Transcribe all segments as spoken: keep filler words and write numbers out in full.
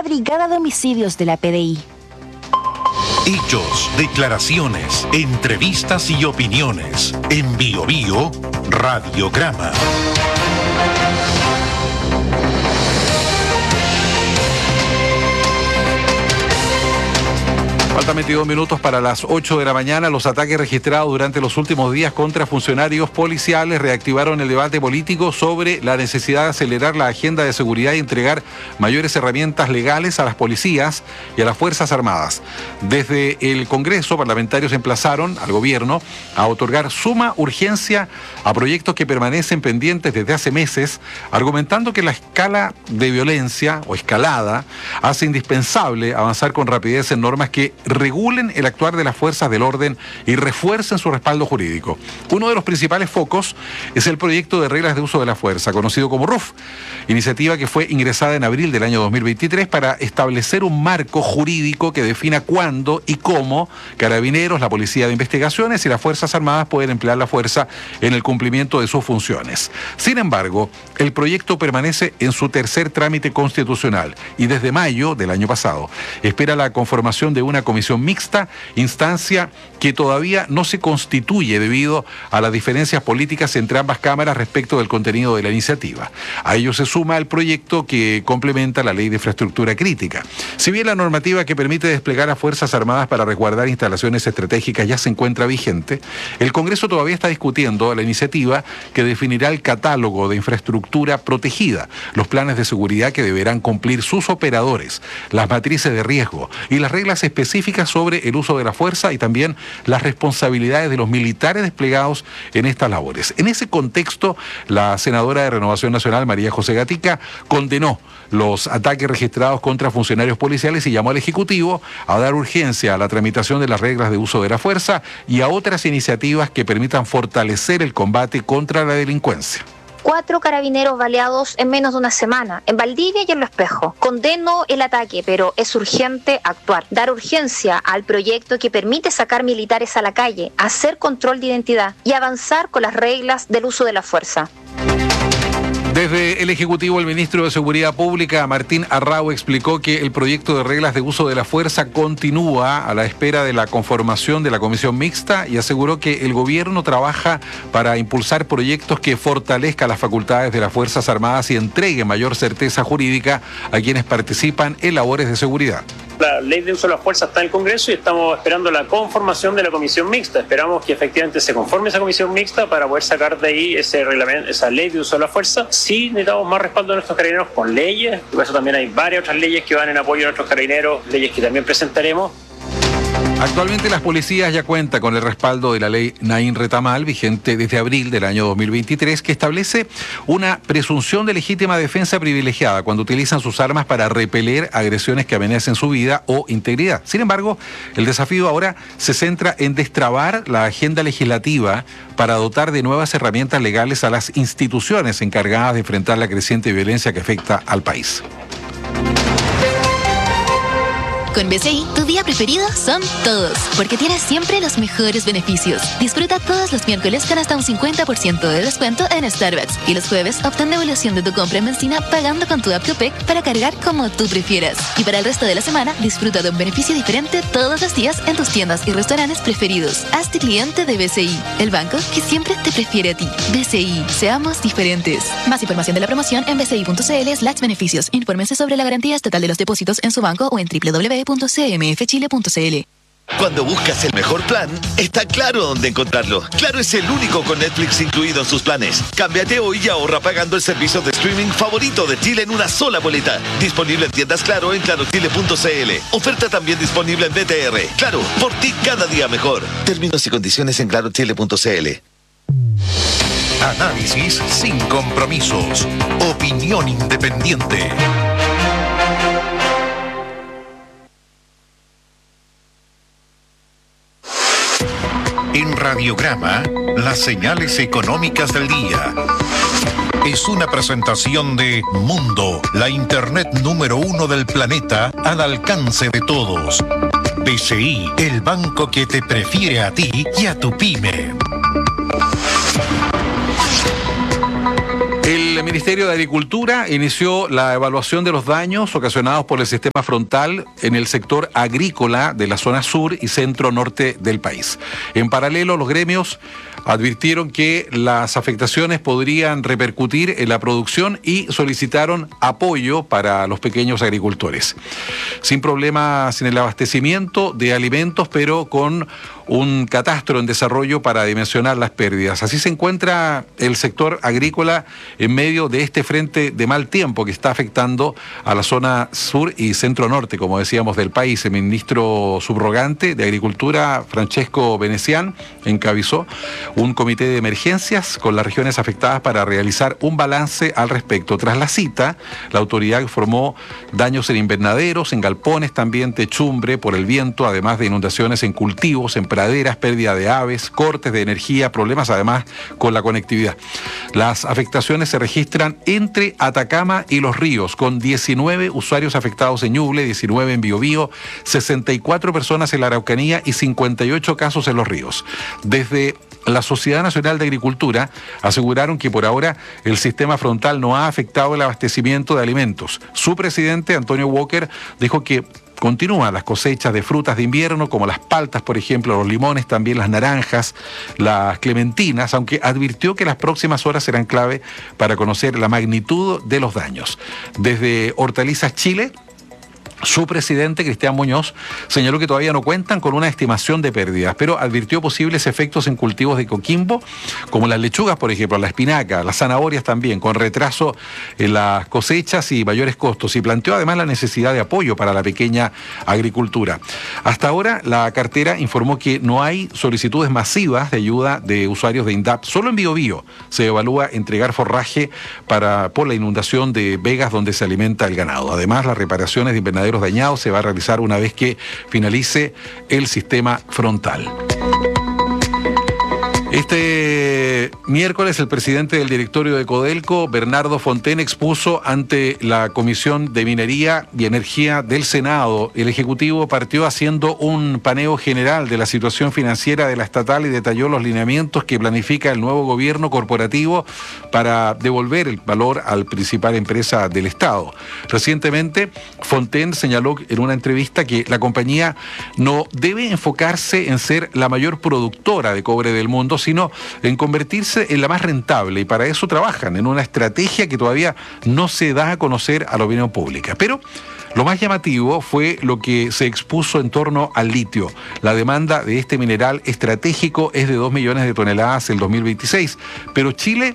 la Brigada de Homicidios de la P D I. Hechos, declaraciones, entrevistas y opiniones. En Bio Bio, Radiograma. Faltan veintidós minutos para las ocho de la mañana. Los ataques registrados durante los últimos días contra funcionarios policiales reactivaron el debate político sobre la necesidad de acelerar la agenda de seguridad y entregar mayores herramientas legales a las policías y a las Fuerzas Armadas. Desde el Congreso, parlamentarios emplazaron al gobierno a otorgar suma urgencia a proyectos que permanecen pendientes desde hace meses, argumentando que la escala de violencia o escalada hace indispensable avanzar con rapidez en normas que regulen el actuar de las fuerzas del orden y refuercen su respaldo jurídico. Uno de los principales focos es el proyecto de reglas de uso de la fuerza, conocido como R U F, iniciativa que fue ingresada en abril del año dos mil veintitrés para establecer un marco jurídico que defina cuándo y cómo Carabineros, la Policía de Investigaciones y las Fuerzas Armadas pueden emplear la fuerza en el cumplimiento de sus funciones. Sin embargo, el proyecto permanece en su tercer trámite constitucional y desde mayo del año pasado espera la conformación de una comisión mixta, instancia que todavía no se constituye debido a las diferencias políticas entre ambas cámaras respecto del contenido de la iniciativa. A ello se suma el proyecto que complementa la Ley de Infraestructura Crítica. Si bien la normativa que permite desplegar a Fuerzas Armadas para resguardar instalaciones estratégicas ya se encuentra vigente, el Congreso todavía está discutiendo la iniciativa que definirá el catálogo de infraestructura protegida, los planes de seguridad que deberán cumplir sus operadores, las matrices de riesgo y las reglas específicas sobre el uso de la fuerza y también las responsabilidades de los militares desplegados en estas labores. En ese contexto, la senadora de Renovación Nacional, María José Gatica, condenó los ataques registrados contra funcionarios policiales y llamó al Ejecutivo a dar urgencia a la tramitación de las reglas de uso de la fuerza y a otras iniciativas que permitan fortalecer el combate contra la delincuencia. Cuatro carabineros baleados en menos de una semana, en Valdivia y en Lo Espejo. Condeno el ataque, pero es urgente actuar. Dar urgencia al proyecto que permite sacar militares a la calle, hacer control de identidad y avanzar con las reglas del uso de la fuerza. Desde el Ejecutivo, el ministro de Seguridad Pública, Martín Arrau, explicó que el proyecto de reglas de uso de la fuerza continúa a la espera de la conformación de la comisión mixta y aseguró que el gobierno trabaja para impulsar proyectos que fortalezcan las facultades de las Fuerzas Armadas y entregue mayor certeza jurídica a quienes participan en labores de seguridad. La ley de uso de la fuerza está en el Congreso y estamos esperando la conformación de la comisión mixta. Esperamos que efectivamente se conforme esa comisión mixta para poder sacar de ahí ese reglamento, esa ley de uso de la fuerza. Sí necesitamos más respaldo de nuestros carabineros con leyes, por eso también hay varias otras leyes que van en apoyo a nuestros carabineros, leyes que también presentaremos. Actualmente las policías ya cuentan con el respaldo de la ley Naín Retamal, vigente desde abril del año dos mil veintitrés, que establece una presunción de legítima defensa privilegiada cuando utilizan sus armas para repeler agresiones que amenacen su vida o integridad. Sin embargo, el desafío ahora se centra en destrabar la agenda legislativa para dotar de nuevas herramientas legales a las instituciones encargadas de enfrentar la creciente violencia que afecta al país. Con B C I, tu día preferido son todos, porque tienes siempre los mejores beneficios. Disfruta todos los miércoles con hasta un cincuenta por ciento de descuento en Starbucks y los jueves obtén devolución de tu compra en benzina pagando con tu app Copec para cargar como tú prefieras. Y para el resto de la semana, disfruta de un beneficio diferente todos los días en tus tiendas y restaurantes preferidos. Hazte cliente de B C I, el banco que siempre te prefiere a ti. B C I, seamos diferentes. Más información de la promoción en bci.cl slash beneficios. Infórmense sobre la garantía estatal de los depósitos en su banco o en doble u doble u doble u punto c m f chile punto c l. Cuando buscas el mejor plan, está claro dónde encontrarlo. Claro es el único con Netflix incluido en sus planes. Cámbiate hoy y ahorra pagando el servicio de streaming favorito de Chile en una sola boleta. Disponible en tiendas Claro en claro chile punto c l. Oferta también disponible en B T R. Claro, por ti cada día mejor. Términos y condiciones en claro chile punto c l. Análisis sin compromisos. Opinión independiente. En Radiograma, las señales económicas del día. Es una presentación de Mundo, la internet número uno del planeta al alcance de todos. B C I, el banco que te prefiere a ti y a tu pyme. El El Ministerio de Agricultura inició la evaluación de los daños ocasionados por el sistema frontal en el sector agrícola de la zona sur y centro-norte del país. En paralelo, los gremios advirtieron que las afectaciones podrían repercutir en la producción y solicitaron apoyo para los pequeños agricultores. Sin problemas en el abastecimiento de alimentos, pero con un catastro en desarrollo para dimensionar las pérdidas. Así se encuentra el sector agrícola en medio de este frente de mal tiempo que está afectando a la zona sur y centro-norte, como decíamos, del país. El ministro subrogante de Agricultura, Francesco Venecián, encabezó un comité de emergencias con las regiones afectadas para realizar un balance al respecto. Tras la cita, la autoridad informó daños en invernaderos, en galpones, también techumbre por el viento, además de inundaciones en cultivos, en praderas, pérdida de aves, cortes de energía, problemas además con la conectividad. Las afectaciones se registran entre Atacama y Los Ríos, con diecinueve usuarios afectados en Ñuble, diecinueve en Biobío, sesenta y cuatro personas en la Araucanía y cincuenta y ocho casos en Los Ríos. Desde la Sociedad Nacional de Agricultura aseguraron que por ahora el sistema frontal no ha afectado el abastecimiento de alimentos. Su presidente, Antonio Walker, dijo que continúan las cosechas de frutas de invierno, como las paltas, por ejemplo, los limones, también las naranjas, las clementinas, aunque advirtió que las próximas horas serán clave para conocer la magnitud de los daños. Desde Hortalizas Chile, su presidente, Cristian Muñoz, señaló que todavía no cuentan con una estimación de pérdidas, pero advirtió posibles efectos en cultivos de Coquimbo, como las lechugas, por ejemplo, la espinaca, las zanahorias también, con retraso en las cosechas y mayores costos, y planteó además la necesidad de apoyo para la pequeña agricultura. Hasta ahora, la cartera informó que no hay solicitudes masivas de ayuda de usuarios de INDAP. Solo en Biobío se evalúa entregar forraje para, por la inundación de vegas donde se alimenta el ganado. Además, las reparaciones de invernaderos dañados se va a realizar una vez que finalice el sistema frontal. Este miércoles el presidente del directorio de Codelco, Bernardo Fontaine, expuso ante la Comisión de Minería y Energía del Senado. El Ejecutivo partió haciendo un paneo general de la situación financiera de la estatal y detalló los lineamientos que planifica el nuevo gobierno corporativo para devolver el valor al principal empresa del Estado. Recientemente, Fontaine señaló en una entrevista que la compañía no debe enfocarse en ser la mayor productora de cobre del mundo, sino en convertirse en la más rentable, y para eso trabajan en una estrategia que todavía no se da a conocer a la opinión pública. Pero lo más llamativo fue lo que se expuso en torno al litio. La demanda de este mineral estratégico es de dos millones de toneladas en el dos mil veintiséis, pero Chile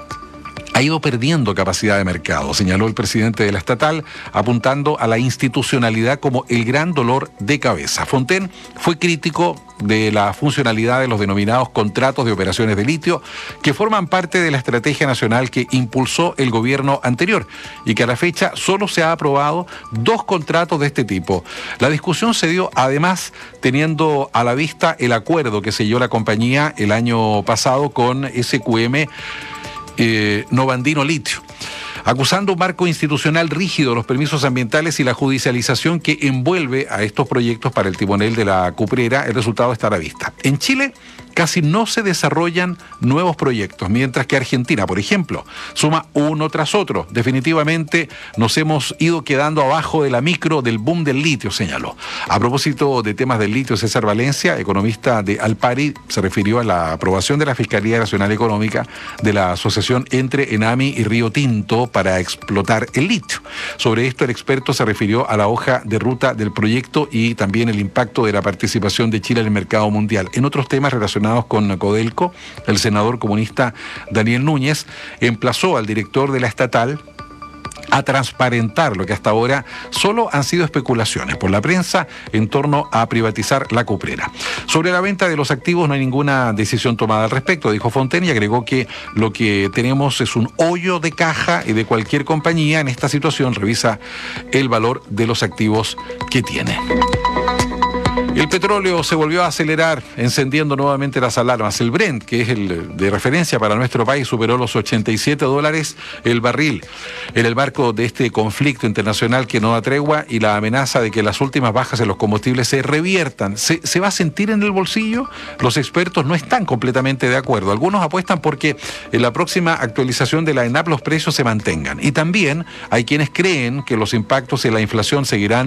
ha ido perdiendo capacidad de mercado, señaló el presidente de la estatal, apuntando a la institucionalidad como el gran dolor de cabeza. Fontaine fue crítico de la funcionalidad de los denominados contratos de operaciones de litio, que forman parte de la estrategia nacional que impulsó el gobierno anterior y que a la fecha solo se ha aprobado dos contratos de este tipo. La discusión se dio además teniendo a la vista el acuerdo que selló la compañía el año pasado con S Q M Eh, Novandino Litio, acusando un marco institucional rígido, los permisos ambientales y la judicialización que envuelve a estos proyectos para el timonel de la cuprera. El resultado está a la vista. En Chile casi no se desarrollan nuevos proyectos, mientras que Argentina, por ejemplo, suma uno tras otro. Definitivamente nos hemos ido quedando abajo de la micro del boom del litio, señaló. A propósito de temas del litio, César Valencia, economista de Alpari, se refirió a la aprobación de la Fiscalía Nacional Económica de la asociación entre Enami y Río Tinto para explotar el litio. Sobre esto, el experto se refirió a la hoja de ruta del proyecto y también el impacto de la participación de Chile en el mercado mundial. En otros temas relacionados con Codelco, el senador comunista Daniel Núñez emplazó al director de la estatal a transparentar lo que hasta ahora solo han sido especulaciones por la prensa en torno a privatizar la cuprera. Sobre la venta de los activos no hay ninguna decisión tomada al respecto, dijo Fontaine, y agregó que lo que tenemos es un hoyo de caja y de cualquier compañía en esta situación revisa el valor de los activos que tiene. El petróleo se volvió a acelerar, encendiendo nuevamente las alarmas. El Brent, que es el de referencia para nuestro país, superó los ochenta y siete dólares el barril. En el marco de este conflicto internacional que no da tregua y la amenaza de que las últimas bajas en los combustibles se reviertan, ¿se, se va a sentir en el bolsillo? Los expertos no están completamente de acuerdo. Algunos apuestan porque en la próxima actualización de la ENAP los precios se mantengan. Y también hay quienes creen que los impactos en la inflación seguirán